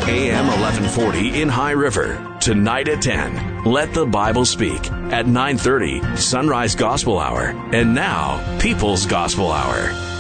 AM 1140 in High River. Tonight at 10, Let the Bible Speak. At 9:30, Sunrise Gospel Hour. And now, People's Gospel Hour.